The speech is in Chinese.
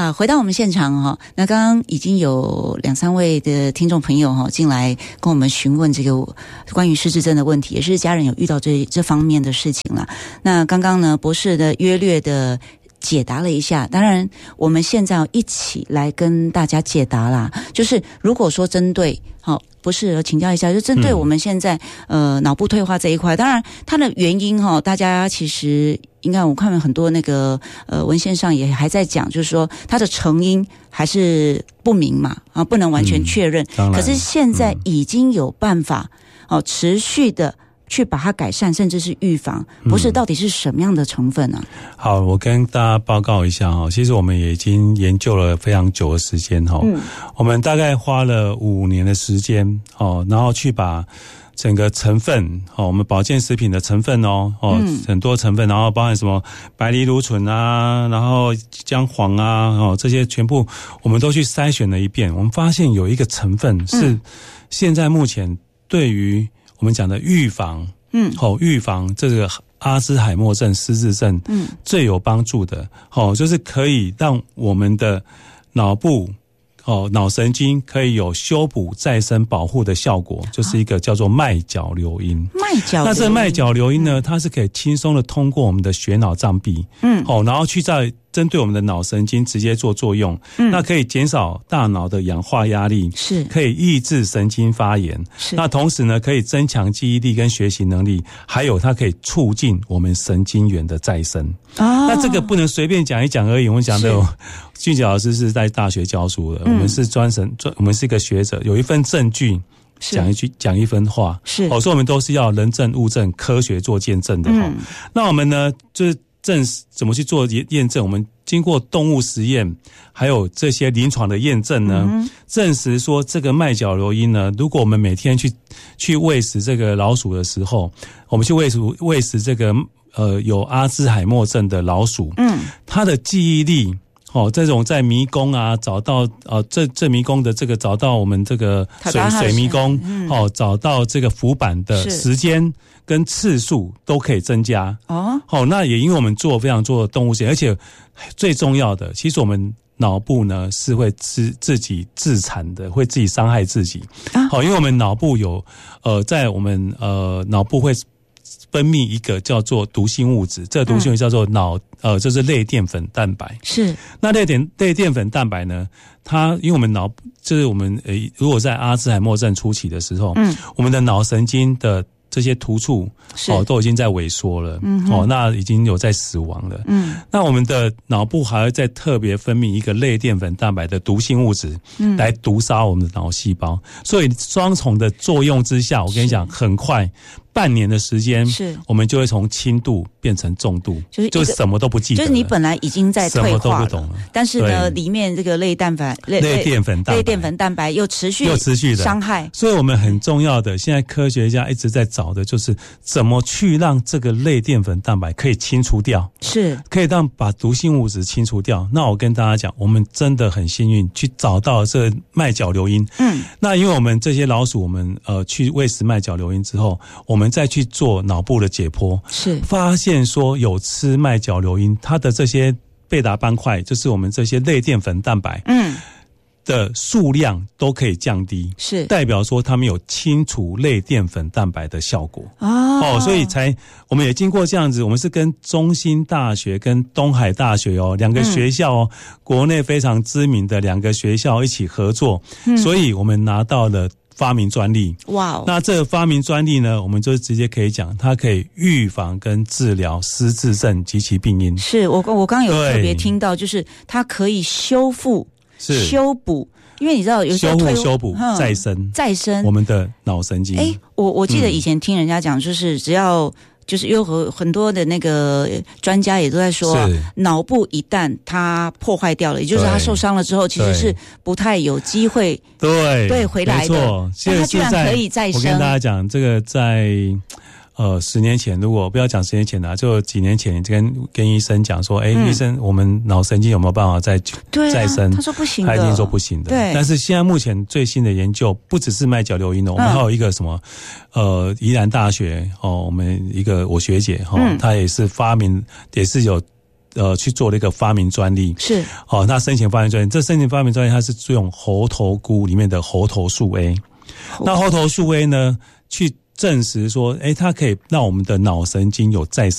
啊，回到我们现场哈，那刚刚已经有2-3位的听众朋友哈进来跟我们询问这个关于失智症的问题，也是家人有遇到这方面的事情了。那刚刚呢，博士的约略的解答了一下，当然我们现在要一起来跟大家解答啦。就是如果说针对博士请教一下，就针对我们现在脑部退化这一块，当然它的原因大家其实应该我看很多那个文献上也还在讲，就是说它的成因还是不明嘛，不能完全确认。可是现在已经有办法持续的去把它改善，甚至是预防。博士到底是什么样的成分呢？ 好，我跟大家报告一下其实我们也已经研究了非常久的时间我们大概花了5年的时间然后去把整个成分我们保健食品的成分很多成分，然后包含什么白藜芦醇啊，然后姜黄啊这些全部我们都去筛选了一遍。我们发现有一个成分是现在目前对于我们讲的预防预防这个阿兹海默症失智症最有帮助的就是可以让我们的脑部脑神经可以有修补再生保护的效果，就是一个叫做麦角硫因。那这麦角硫因呢，它是可以轻松的通过我们的血脑障壁然后去在针对我们的脑神经直接做作用那可以减少大脑的氧化压力，是可以抑制神经发炎，是那同时呢可以增强记忆力跟学习能力，还有它可以促进我们神经元的再生那这个不能随便讲一讲而已。我们讲的俊杰老师是在大学教书的我们是我们是一个学者，有一份证据讲一分话，是所以我们都是要人证物证科学做见证的那我们呢就是怎么去做验证？我们经过动物实验，还有这些临床的验证呢，证实说这个麦角硫因呢，如果我们每天去喂食这个老鼠的时候，我们去喂食这个有阿兹海默症的老鼠，它的记忆力这种在迷宫啊找到这迷宫的这个找到我们这个水迷宫找到这个浮板的时间跟次数都可以增加那也因为我们做非常多的动物实验，而且最重要的，其实我们脑部呢是会自己自残的，会自己伤害自己因为我们脑部有在我们脑部会分泌一个叫做毒性物质，这个毒性物质叫做就是类淀粉蛋白。是那类淀粉蛋白呢，它因为我们就是我们如果在阿兹海默症初期的时候我们的脑神经的这些突触都已经在萎缩了那已经有在死亡了那我们的脑部还会再特别分泌一个类淀粉蛋白的毒性物质来毒杀我们的脑细胞所以双重的作用之下，我跟你讲很快半年的时间，是我们就会从轻度变成重度，就是什么都不记得了， 就是你本来已经在退化了，什么都不懂了，但是呢，里面这个类淀粉蛋白又持续的伤害， 所以我们很重要的，现在科学家一直在找的就是怎么去让这个类淀粉蛋白可以清除掉，是可以把毒性物质清除掉。那我跟大家讲，我们真的很幸运去找到这个麦角硫因。那因为我们这些老鼠，我们去喂食麦角硫因之后，我们再去做脑部的解剖，是发现说有吃麦角硫因，它的这些贝塔斑块，就是我们这些类淀粉蛋白，的数量都可以降低，是代表说他们有清除类淀粉蛋白的效果所以我们也经过这样子，我们是跟中兴大学跟东海大学两个学校国内非常知名的两个学校一起合作，所以我们拿到了发明专利。哇！那这个发明专利呢，我们就直接可以讲，它可以预防跟治疗失智症及其病因。是我刚刚有特别听到，就是它可以修复。修补，因为你知道有些修补再生我们的脑神经。我记得以前听人家讲，就是只要就是有很多的那个专家也都在说，脑部一旦它破坏掉了，也就是它受伤了之后，其实是不太有机会对回来的。但它居然可以再生。我跟大家讲，这个在10年前，如果不要讲10年前啦，就几年前跟医生讲说，医生，我们脑神经有没有办法再生？他说不行的，他一定说不行的。对，但是现在目前最新的研究，不只是麦角硫因我们还有一个什么，宜兰大学我们一个我学姐她也是发明，也是有去做了一个发明专利， 是那申请发明专利，这申请发明专利它是用猴头菇里面的猴头素 A， 那猴头素 A 呢去证实说，它可以让我们的脑神经有再生